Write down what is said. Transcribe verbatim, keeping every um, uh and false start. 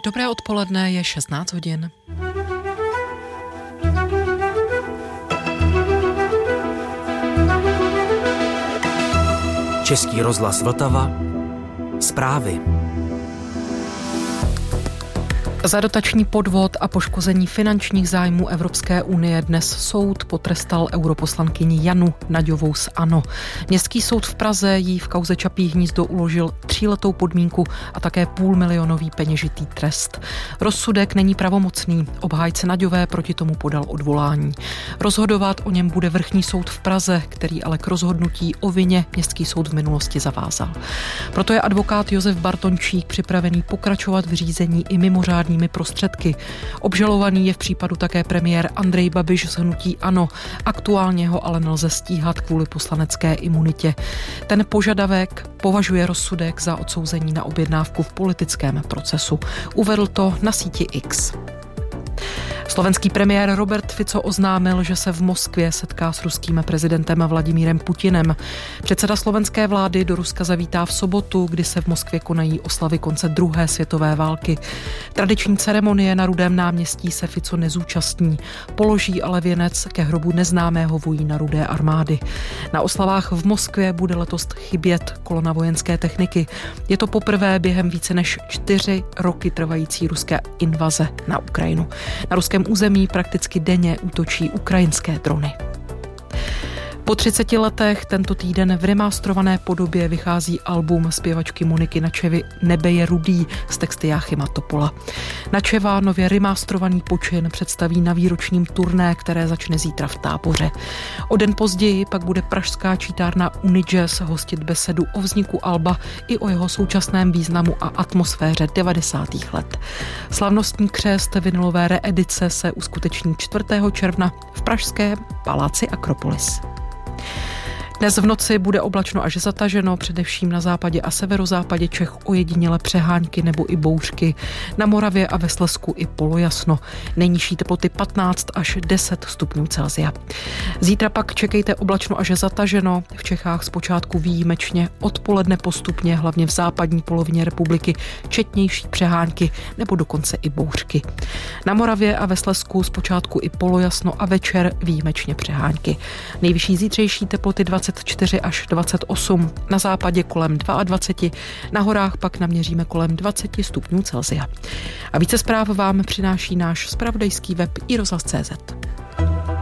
Dobré odpoledne, je šestnáct hodin. Český rozhlas Vltava. Zprávy. Za dotační podvod a poškození finančních zájmů Evropské unie dnes soud potrestal europoslankyni Janu Naďovou z ANO. Městský soud v Praze jí v kauze Čapí hnízdo uložil tříletou podmínku a také půlmilionový peněžitý trest. Rozsudek není pravomocný, obhájce Naďové proti tomu podal odvolání. Rozhodovat o něm bude vrchní soud v Praze, který ale k rozhodnutí o vině městský soud v minulosti zavázal. Proto je advokát Josef Bartončík připravený pokračovat v řízení i mimořádný prostředky. Obžalovaný je v případu také premiér Andrej Babiš z hnutí ANO. Aktuálně ho ale nelze stíhat kvůli poslanecké imunitě. Ten požadavek považuje rozsudek za odsouzení na objednávku v politickém procesu. Uvedl to na síti X. Slovenský premiér Robert Fico oznámil, že se v Moskvě setká s ruským prezidentem Vladimírem Putinem. Předseda slovenské vlády do Ruska zavítá v sobotu, kdy se v Moskvě konají oslavy konce druhé světové války. Tradiční ceremonie na Rudém náměstí se Fico nezúčastní, položí ale věnec ke hrobu neznámého vojína Rudé armády. Na oslavách v Moskvě bude letos chybět kolona vojenské techniky. Je to poprvé během více než čtyři roky trvající ruské invaze na Ukrajinu. Na ruském území prakticky denně útočí ukrajinské drony. Po třiceti letech tento týden v remastrované podobě vychází album zpěvačky Moniky Načevy Nebe je rudý s texty Jáchyma Topola. Načeva nově remastrovaný počin představí na výročním turné, které začne zítra v Táboře. O den později pak bude pražská čítárna Unijazz hostit besedu o vzniku alba i o jeho současném významu a atmosféře devadesátých let. Slavnostní křest vinylové reedice se uskuteční čtvrtého června v pražském paláci Akropolis. Dnes v noci bude oblačno až zataženo, především na západě a severozápadě Čech ojediněle přehánky nebo i bouřky. Na Moravě a ve Slezsku i polojasno. Nejnižší teploty patnáct až deset stupňů Celsia. Zítra pak čekejte oblačno až zataženo, v Čechách zpočátku výjimečně, odpoledne postupně, hlavně v západní polovině republiky, četnější přehánky nebo dokonce i bouřky. Na Moravě a ve Slezsku zpočátku i polojasno a večer výjimečně přehánky. Nejvyšší zítřejší teploty dvacet čtyři až dvacet osm, na západě kolem dvacet dva, na horách pak naměříme kolem dvacet stupňů Celsia. A více zpráv vám přináší náš zpravodajský web i rozhlas tečka cé zet.